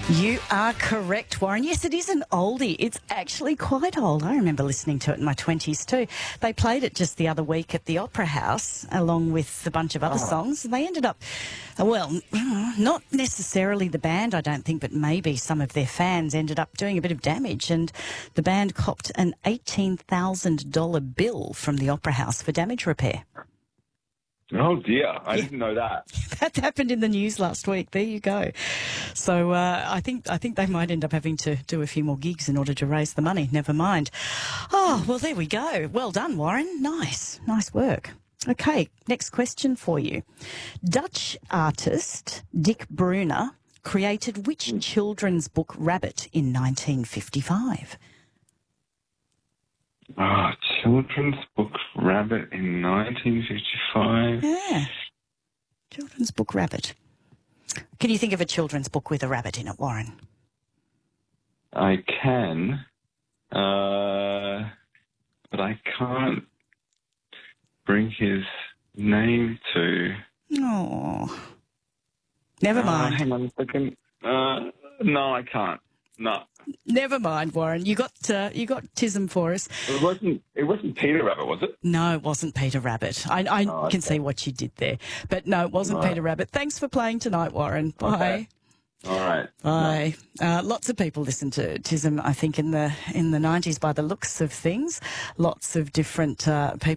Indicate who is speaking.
Speaker 1: You are correct, Warren. Yes, it is an oldie. It's actually quite old. I remember listening to it in my 20s too. They played it just the other week at the Opera House along with a bunch of other songs. They ended up, well, not necessarily the band, I don't think, but maybe some of their fans ended up doing a bit of damage, and the band copped an $18,000 bill from the Opera House for damage repair.
Speaker 2: Oh, dear. I didn't know that.
Speaker 1: That happened in the news last week. There you go. So I think they might end up having to do a few more gigs in order to raise the money. Never mind. Oh, well, there we go. Well done, Warren. Nice work. Okay, next question for you. Dutch artist Dick Brunner created which children's book Rabbit in 1955?
Speaker 2: Children's book Rabbit in 1955.
Speaker 1: Yeah. Children's book Rabbit. Can you think of a children's book with a rabbit in it, Warren?
Speaker 2: I can, but I can't bring his name to...
Speaker 1: Oh. Never mind.
Speaker 2: Hang on a second. No, I can't. No.
Speaker 1: Never mind, Warren. You got Tism for us.
Speaker 2: It wasn't Peter Rabbit, was it?
Speaker 1: No, it wasn't Peter Rabbit. I can see what you did there. But no, it wasn't Peter Rabbit. Thanks for playing tonight, Warren. Bye.
Speaker 2: Okay. All right.
Speaker 1: Bye. Lots of people listened to Tism, I think, in the 90s by the looks of things. Lots of different people.